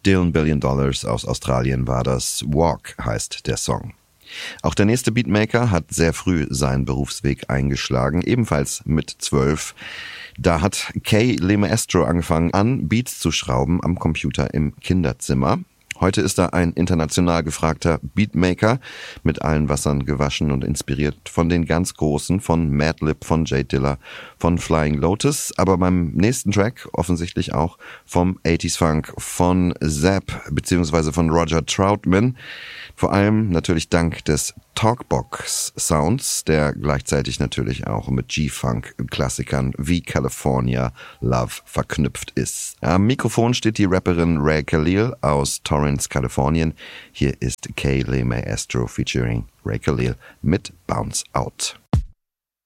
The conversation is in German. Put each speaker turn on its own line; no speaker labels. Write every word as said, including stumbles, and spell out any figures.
Dylan Billion Dollars aus Australien war das. Walk heißt der Song. Auch der nächste Beatmaker hat sehr früh seinen Berufsweg eingeschlagen, ebenfalls mit zwölf. Da hat Kay LeMaestro angefangen an, Beats zu schrauben am Computer im Kinderzimmer. Heute ist er ein international gefragter Beatmaker, mit allen Wassern gewaschen und inspiriert von den ganz Großen, von Madlib, von Jay Dilla, von Flying Lotus, aber beim nächsten Track offensichtlich auch vom achtziger Funk, von Zapp bzw. von Roger Troutman. Vor allem natürlich dank des Talkbox-Sounds, der gleichzeitig natürlich auch mit G-Funk-Klassikern wie California Love verknüpft ist. Am Mikrofon steht die Rapperin Ray Khalil aus Torrance, Kalifornien. Hier ist Kay LeMaestro featuring Ray Khalil mit Bounce Out.